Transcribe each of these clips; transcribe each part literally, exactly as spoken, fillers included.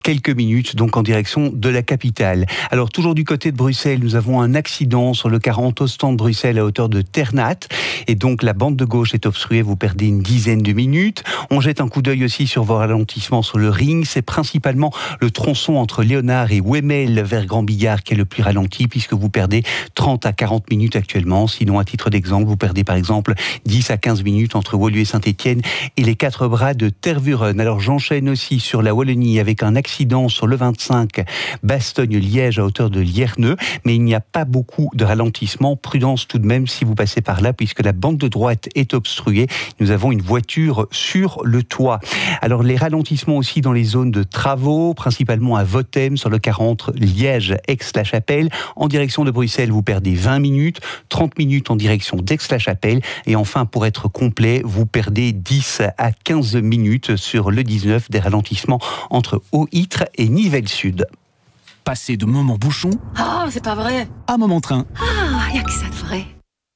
quelques minutes, donc en direction de la capitale. Alors, toujours du côté de Bruxelles, nous avons un accident sur le quarante Ostende Bruxelles à hauteur de Ternat. Et donc, la bande de gauche est obstruée, vous perdez une dizaine de minutes. On jette un coup d'œil aussi sur vos ralentissements sur le ring. C'est principalement le tronçon entre Léonard et Wemmel vers Grand Bigard qui est le plus ralenti, puisque vous perdez trente à quarante minutes actuellement. Sinon, à titre d'exemple, vous perdez par exemple dix à quinze minutes entre Woluwe et Saint-Étienne et les quatre bras de Tervuren. Alors, j'enchaîne aussi sur la Wallonie avec un accident sur le vingt-cinq Bastogne-Liège à hauteur de Lierneux, mais il n'y a pas beaucoup de ralentissement. Prudence tout de même si vous passez par là, puisque la bande de droite est obstruée. Nous avons une voiture sur le toit. Alors les ralentissements aussi dans les zones de travaux, principalement à Vothem sur le quarante Liège-Aix-la-Chapelle. En direction de Bruxelles, vous perdez vingt minutes, trente minutes en direction d'Aix-la-Chapelle. Et enfin, pour être complet, vous perdez dix à quinze minutes sur le dix-neuf, des ralentissements entre Haut-Ytre et Nivelles Sud. Passer de moment bouchon Oh, c'est pas vrai. à moment train. Ah, y a que ça de vrai.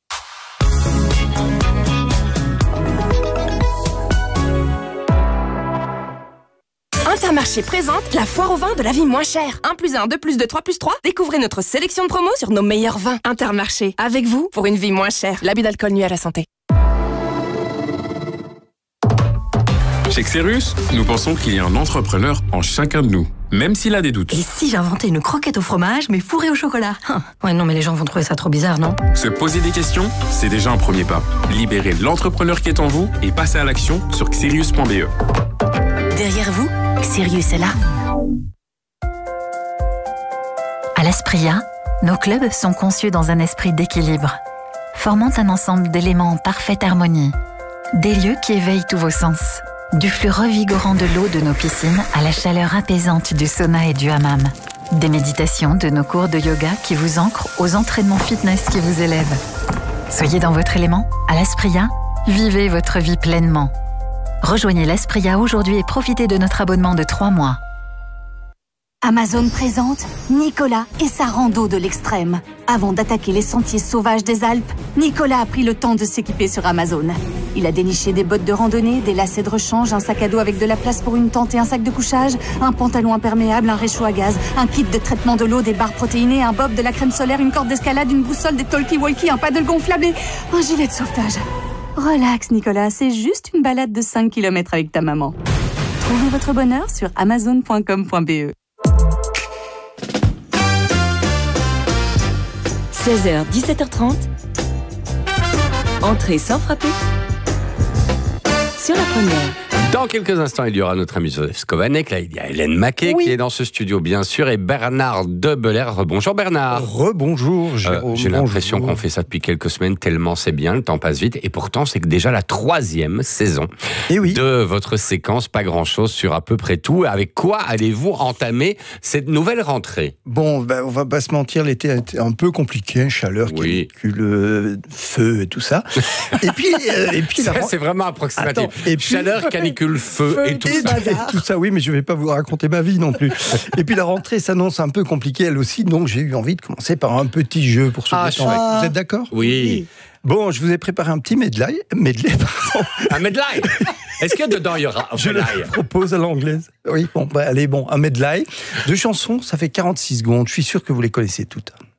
Intermarché présente la foire au vin de la vie moins chère. un plus un, deux plus deux, trois plus trois. Découvrez notre sélection de promos sur nos meilleurs vins. Intermarché, avec vous pour une vie moins chère. L'abus d'alcool nuit à la santé. Chez Xérus, nous pensons qu'il y a un entrepreneur en chacun de nous, même s'il a des doutes. Et si j'inventais une croquette au fromage, mais fourrée au chocolat? Hum. Ouais, non, mais les gens vont trouver ça trop bizarre, non? Se poser des questions, c'est déjà un premier pas. Libérez l'entrepreneur qui est en vous et passez à l'action sur xerius point b e. Derrière vous, Sirius est là. À l'Aspria, nos clubs sont conçus dans un esprit d'équilibre, formant un ensemble d'éléments en parfaite harmonie. Des lieux qui éveillent tous vos sens. Du flux revigorant de l'eau de nos piscines à la chaleur apaisante du sauna et du hammam. Des méditations de nos cours de yoga qui vous ancrent aux entraînements fitness qui vous élèvent. Soyez dans votre élément, à l'Aspria, vivez votre vie pleinement. Rejoignez l'Aspria aujourd'hui et profitez de notre abonnement de trois mois. Amazon présente Nicolas et sa rando de l'extrême. Avant d'attaquer les sentiers sauvages des Alpes, Nicolas a pris le temps de s'équiper sur Amazon. Il a déniché des bottes de randonnée, des lacets de rechange, un sac à dos avec de la place pour une tente et un sac de couchage, un pantalon imperméable, un réchaud à gaz, un kit de traitement de l'eau, des barres protéinées, un bob, de la crème solaire, une corde d'escalade, une boussole, des talkie-walkie, un paddle gonflable et un gilet de sauvetage. Relax Nicolas, c'est juste une balade de cinq kilomètres avec ta maman. Trouvez votre bonheur sur amazon point com point b e. seize heures, dix-sept heures trente. Entrée sans frapper sur la première. Dans quelques instants, il y aura notre ami Joseph Skovanec. Là, il y a Hélène Maquet oui. qui est dans ce studio, bien sûr, et Bernard Debeler. Bonjour Bernard. Rebonjour, Jérôme. Euh, J'ai l'impression qu'on fait ça depuis quelques semaines, tellement c'est bien, le temps passe vite. Et pourtant, c'est que déjà la troisième saison et oui. de votre séquence Pas grand-chose sur à peu près tout. Avec quoi allez-vous entamer cette nouvelle rentrée? Bon, ben, on va pas se mentir, l'été a été un peu compliqué, chaleur, oui. canicule, euh, feu et tout ça. Et puis, euh, et puis ça, la... c'est vraiment approximatif. Attends, et puis... Chaleur, canicule, feu, feu et tout et ça. Et tout ça, oui, mais je vais pas vous raconter ma vie non plus. Et puis la rentrée s'annonce un peu compliquée elle aussi, donc j'ai eu envie de commencer par un petit jeu pour se détendre. Ah, vous êtes d'accord? Oui. Bon, je vous ai préparé un petit medley. Medley, pardon. Un medley. Est-ce que dedans il y aura un Je le propose à l'anglaise. Oui, bon, bah, allez, bon, un medley. Deux chansons, ça fait quarante-six secondes. Je suis sûr que vous les connaissez toutes.